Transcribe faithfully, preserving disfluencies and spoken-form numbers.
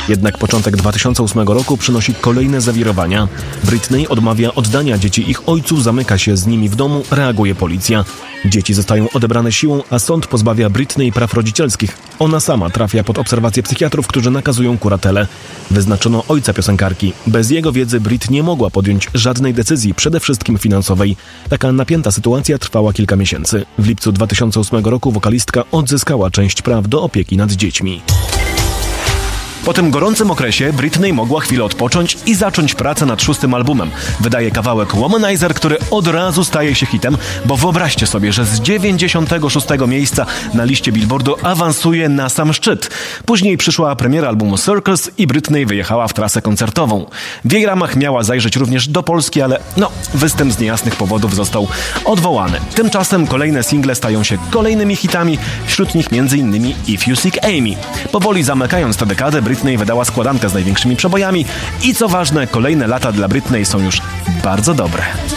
Jednak początek dwa tysiące ósmego roku przynosi kolejne zawirowania. Britney odmawia oddania dzieci ich ojcu, zamyka się z nimi w domu, reaguje policja. Dzieci zostają odebrane siłą, a sąd pozbawia Britney praw rodzicielskich. Ona sama trafia pod obserwację psychiatrów, którzy nakazują kuratele. Wyznaczono ojca piosenkarki. Bez jego wiedzy Brit nie mogła podjąć żadnej decyzji, przede wszystkim finansowej. Taka napięta sytuacja trwała kilka miesięcy. W lipcu dwa tysiące ósmego roku wokalistka odzyskała część praw do opieki nad dziećmi. Po tym gorącym okresie Britney mogła chwilę odpocząć i zacząć pracę nad szóstym albumem. Wydaje kawałek Womanizer, który od razu staje się hitem, bo wyobraźcie sobie, że z dziewięćdziesiątego szóstego miejsca na liście Billboardu awansuje na sam szczyt. Później przyszła premiera albumu Circus i Britney wyjechała w trasę koncertową. W jej ramach miała zajrzeć również do Polski, ale no, występ z niejasnych powodów został odwołany. Tymczasem kolejne single stają się kolejnymi hitami, wśród nich między innymi If You Seek Amy. Powoli zamykając tę dekadę, Britney wydała składankę z największymi przebojami i co ważne, kolejne lata dla Britney są już bardzo dobre.